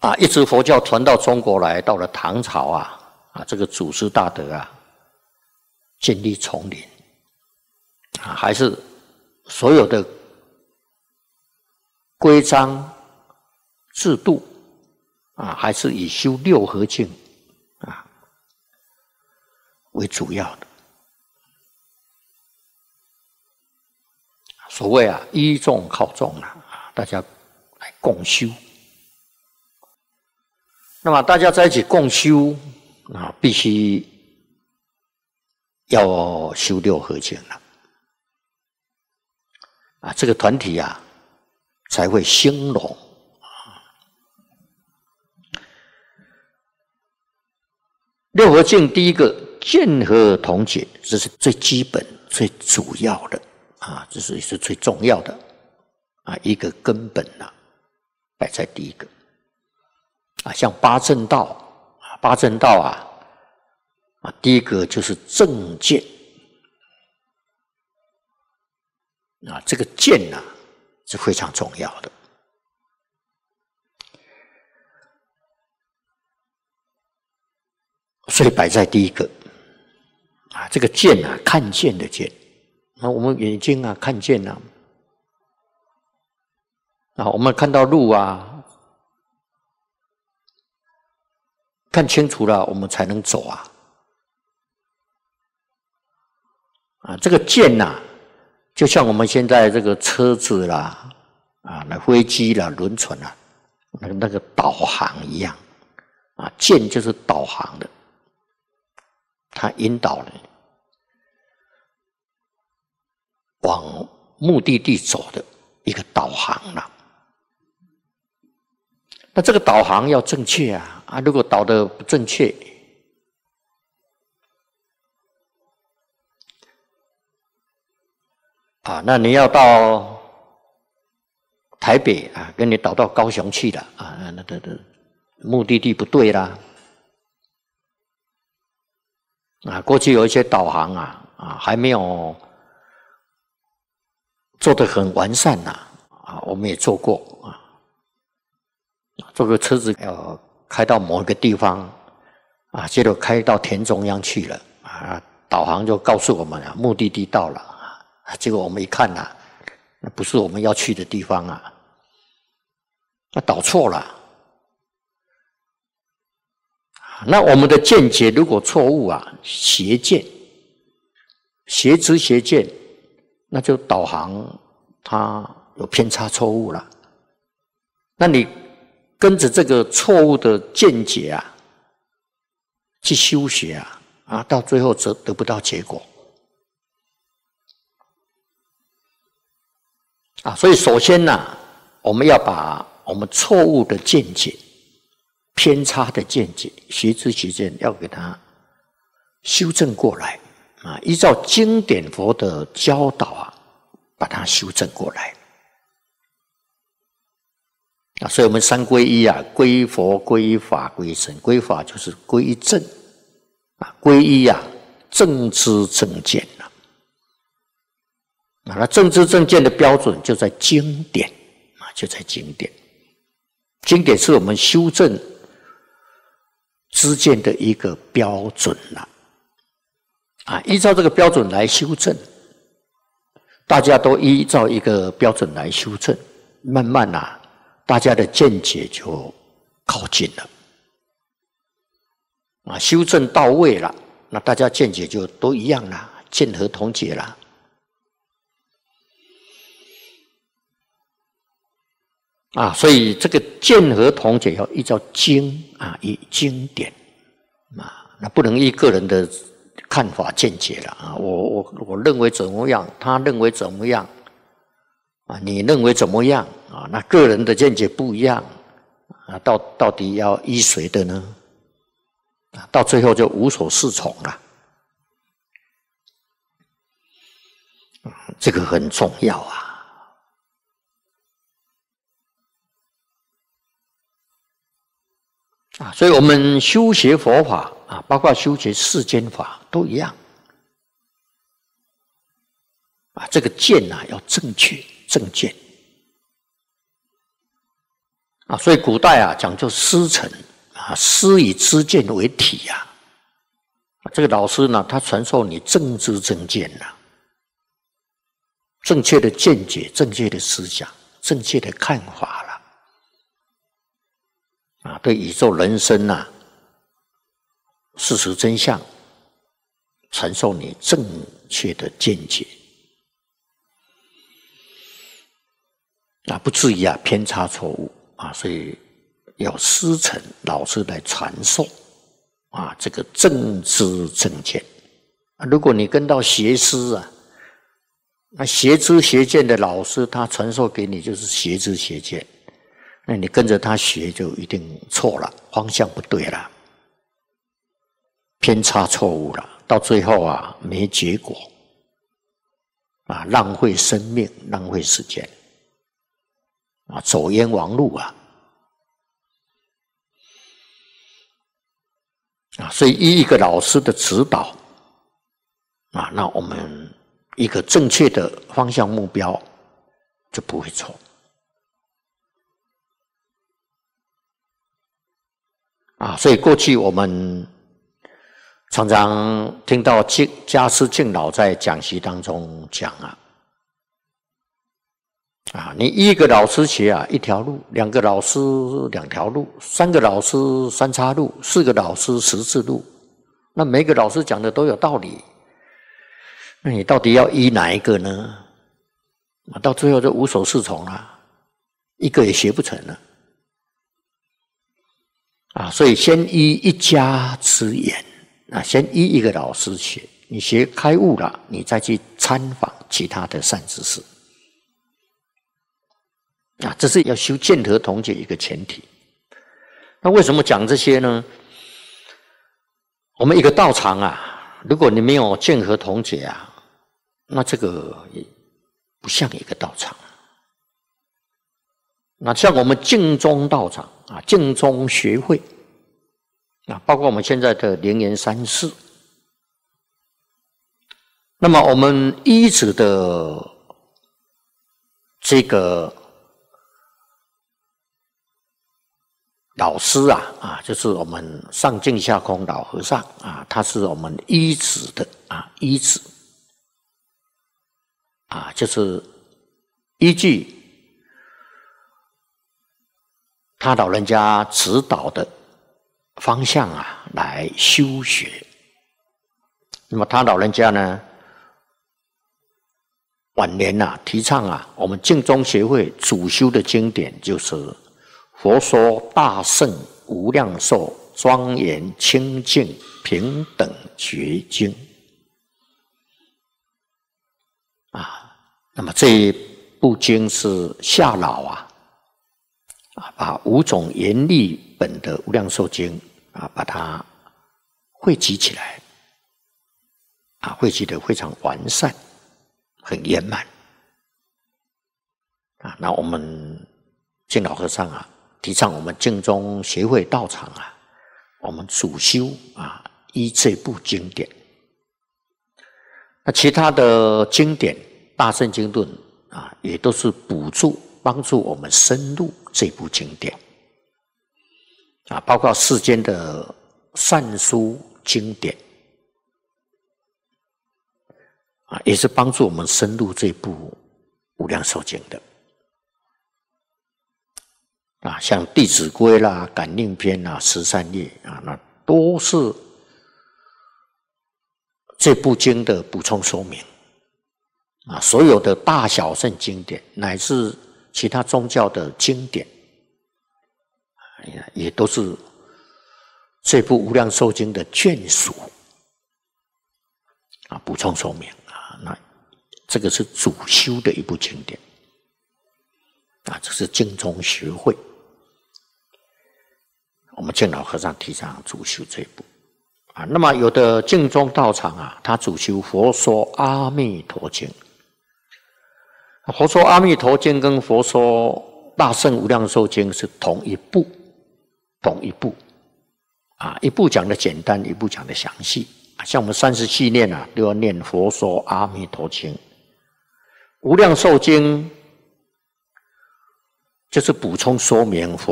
一直佛教传到中国来，到了唐朝这个祖师大德建立丛林还是所有的规章制度还是以修六合敬为主要的。所谓依众靠众大家来共修。那么大家在一起共修必须要修六合敬了这个团体才会兴隆。六合敬第一个见合同解，这是最基本最主要的这是最重要的一个根本摆在第一个像八正道第一个就是正见这个见是非常重要的。所以摆在第一个这个见看见的见我们眼睛看见我们看到路看清楚了，我们才能走这个见就像我们现在这个车子啦飞机啦轮船那个导航一样见就是导航的，它引导你往目的地走的一个导航那这个导航要正确如果导得不正确那你要到台北跟你导到高雄去了那目的地不对啦过去有一些导航还没有做得很完善我们也做过这个车子要开到某一个地方结果开到田中央去了导航就告诉我们目的地到了结果我们一看那不是我们要去的地方那导错了那我们的见解如果错误邪见邪知邪见，那就导航它有偏差错误了。那你跟着这个错误的见解去修学到最后则得不到结果所以首先我们要把我们错误的见解、偏差的见解、邪知邪见要给它修正过来依照经典佛的教导把它修正过来所以我们三皈依皈依佛、皈依法、皈依僧。皈依法就是皈依正皈依正知正见那正知正见的标准就在经典就在经典。经典是我们修正知见的一个标准依照这个标准来修正，大家都依照一个标准来修正，慢慢大家的见解就靠近了修正到位了，那大家见解就都一样了，见合同解了所以这个见合同解要依照经以经典那不能依个人的看法见解了我认为怎么样，他认为怎么样你认为怎么样那个人的见解不一样到底要依谁的呢？到最后就无所适从了这个很重要所以我们修学佛法包括修学世间法都一样这个见要正确正见啊，所以古代啊讲究师承啊，师以知见为体啊。这个老师呢，他传授你正知正见呐，正确的见解、正确的思想、正确的看法了啊，对宇宙人生啊，事实真相，传授你正确的见解啊，不至于啊偏差错误啊，所以要师承老师来传授啊这个正知正见。如果你跟到邪师啊，那邪知邪见的老师，他传授给你就是邪知邪见，那你跟着他学就一定错了，方向不对了，偏差错误了，到最后啊没结果啊，浪费生命，浪费时间啊，走冤枉路啊！啊，所以依一个老师的指导啊，那我们一个正确的方向目标就不会错啊。所以过去我们常常听到家师敬老在讲习当中讲啊，你一个老师学啊一条路，两个老师两条路，三个老师三岔路，四个老师十字路，那每个老师讲的都有道理，那你到底要依哪一个呢？到最后就无所适从了，一个也学不成了啊！所以先依一家之言啊，先依一个老师学，你学开悟了，你再去参访其他的善知识啊，这是要修见合同解一个前提。那为什么讲这些呢？我们一个道场啊，如果你没有见合同解啊，那这个也不像一个道场。那像我们净宗道场啊，净宗学会啊，包括我们现在的莲园山寺，那么我们依止的这个老师啊，就是我们上净下空老和尚啊，他是我们依止的啊，依止啊，就是依据他老人家指导的方向啊来修学。那么他老人家呢，晚年提倡我们净宗学会主修的经典就是《佛说大圣无量寿庄严清净平等觉经》啊。那么这一部经是夏老把5种严厉本的无量寿经把它汇集起来汇集得非常完善，很圆满那我们净老和尚提倡我们净宗学会道场我们主修依这部经典。那其他的经典，大乘经论也都是补助帮助我们深入这部经典包括世间的善书经典也是帮助我们深入这部无量寿经的像《弟子规》啦、《感应篇》啦、《十善业》那都是这部经的补充说明所有的大小乘经典乃至其他宗教的经典也都是这部无量寿经的眷属补充说明那这个是主修的一部经典这是净宗学会我们净老和尚提倡主修这一部那么有的净宗道场他主修《佛说阿弥陀经》，《佛说阿弥陀经》跟《佛说大圣无量寿经》是同一部一部讲的简单，一部讲的详细像我们37念都要念《佛说阿弥陀经》，《无量寿经》就是补充说明佛